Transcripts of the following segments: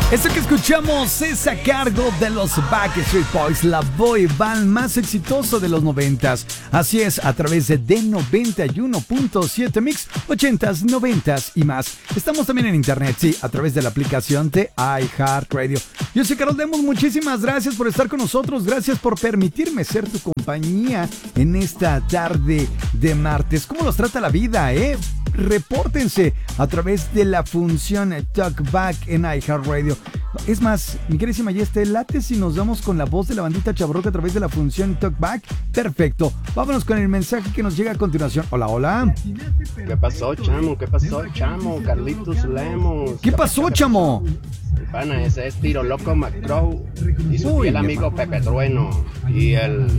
Esto que escuchamos es a cargo de los Backstreet Boys, la boy band más exitosa de los 90s. Así es, a través de D91.7 Mix, 80s, 90s y más. Estamos también en internet, sí, a través de la aplicación de iHeartRadio. Yo soy Carlos Lemos, muchísimas gracias por estar con nosotros. Gracias por permitirme ser tu compañía en esta tarde de martes. ¿Cómo los trata la vida, Repórtense a través de la función Talkback en iHeartRadio. Es más, mi queridísima Yeste, late si nos vamos con la voz de la bandita Chavorroca a través de la función Talkback. Perfecto, vámonos con el mensaje que nos llega a continuación. Hola, hola. ¿Qué pasó, chamo? ¿Qué pasó, chamo? Carlitos Lemos. ¿Qué pasó, chamo? El pana ese es Tiro Loco McCrow y su fiel amigo Pepe Trueno. Y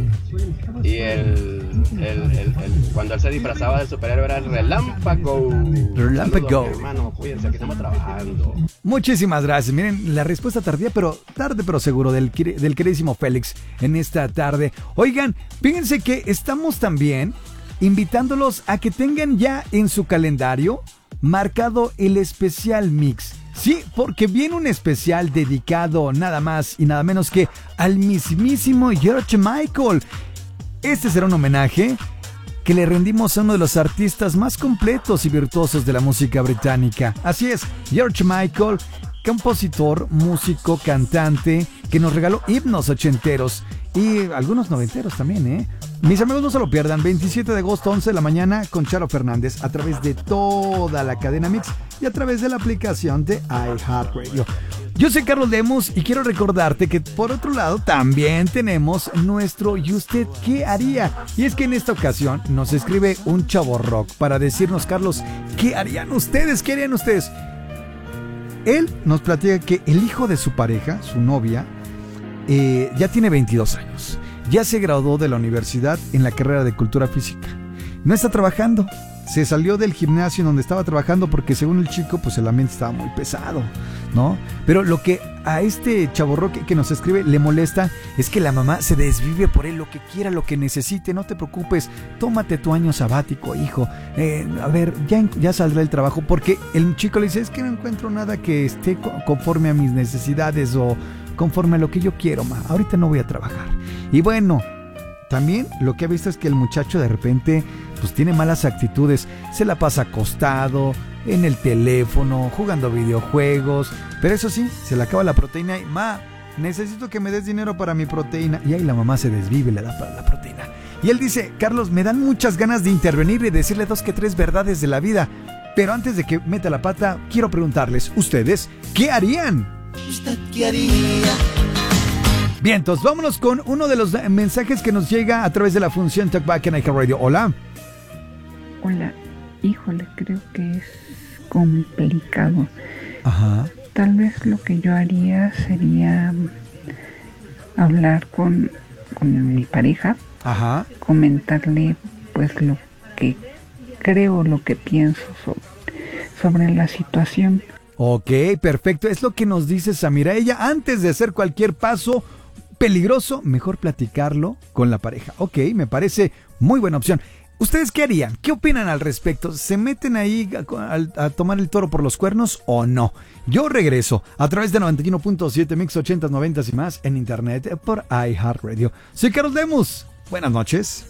cuando él se disfrazaba del superhéroe era el Relámpago. Relámpago. Hermano, cuídense, aquí estamos trabajando. Muchísimas gracias. Miren, la respuesta tarde pero seguro del queridísimo Félix en esta tarde. Oigan, fíjense que estamos también invitándolos a que tengan ya en su calendario marcado el especial mix. Sí, porque viene un especial dedicado nada más y nada menos que al mismísimo George Michael. Este será un homenaje que le rendimos a uno de los artistas más completos y virtuosos de la música británica. Así es, George Michael, compositor, músico, cantante, que nos regaló himnos ochenteros y algunos noventeros también, Mis amigos, no se lo pierdan, 27 de agosto, 11 de la mañana, con Charo Fernández, a través de toda la cadena Mix y a través de la aplicación de iHeartRadio. Yo soy Carlos Lemos y quiero recordarte que por otro lado también tenemos nuestro ¿Y usted qué haría? Y es que en esta ocasión nos escribe un chavorrock para decirnos, Carlos, ¿qué harían ustedes? ¿Qué harían ustedes? Él nos platica que el hijo de su pareja, su novia, ya tiene 22 años. Ya se graduó de la universidad en la carrera de cultura física. No está trabajando. Se salió del gimnasio en donde estaba trabajando porque según el chico, pues el ambiente estaba muy pesado, ¿no? Pero lo que a este chavorroque que nos escribe le molesta es que la mamá se desvive por él, lo que quiera, lo que necesite. No te preocupes, tómate tu año sabático, hijo. A ver, ya saldrá el trabajo, porque el chico le dice, es que no encuentro nada que esté conforme a mis necesidades o conforme a lo que yo quiero, ma. Ahorita no voy a trabajar. Y bueno, también lo que ha visto es que el muchacho de repente pues tiene malas actitudes, se la pasa acostado, en el teléfono, jugando videojuegos, pero eso sí, se le acaba la proteína y, ma, necesito que me des dinero para mi proteína, y ahí la mamá se desvive, le da para la proteína. Y él dice, Carlos, me dan muchas ganas de intervenir y decirle 2 que 3 verdades de la vida, pero antes de que meta la pata, quiero preguntarles, ¿ustedes qué harían? ¿Usted qué haría? Bien, entonces vámonos con uno de los mensajes que nos llega a través de la función Talkback en iHeartRadio. Hola. Hola, híjole, creo que es complicado. Ajá. Tal vez lo que yo haría sería hablar con mi pareja. Ajá. Comentarle pues lo que creo, lo que pienso sobre la situación. Ok, perfecto. Es lo que nos dice Samira. Ella, antes de hacer cualquier paso peligroso, mejor platicarlo con la pareja. Ok, me parece muy buena opción. ¿Ustedes qué harían? ¿Qué opinan al respecto? ¿Se meten ahí a tomar el toro por los cuernos o no? Yo regreso a través de 91.7 Mix 80s, 90s y más en internet por iHeartRadio. Soy Carlos Lemos. Buenas noches.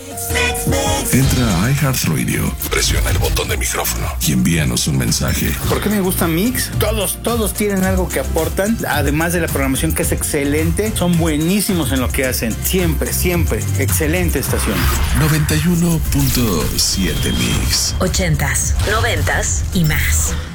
Entra a iHeartRadio, presiona el botón de micrófono y envíanos un mensaje. ¿Por qué me gusta Mix? Todos tienen algo que aportan, además de la programación que es excelente, son buenísimos en lo que hacen, siempre, excelente estación. 91.7 Mix 80s, 90s y más.